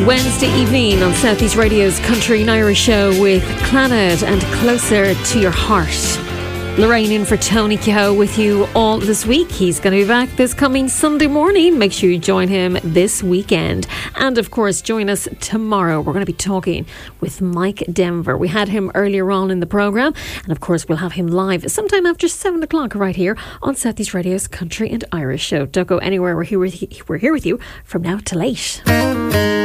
Wednesday evening on Southeast Radio's Country and Irish show with Clannad and Closer to Your Heart. Lorraine in for Tony Kehoe with you all this week. He's going to be back this coming Sunday morning. Make sure you join him this weekend. And of course, join us tomorrow. We're going to be talking with Mike Denver. We had him earlier on in the programme. And of course, we'll have him live sometime after 7 o'clock right here on Southeast Radio's Country and Irish show. Don't go anywhere. We're here with you from now till 8.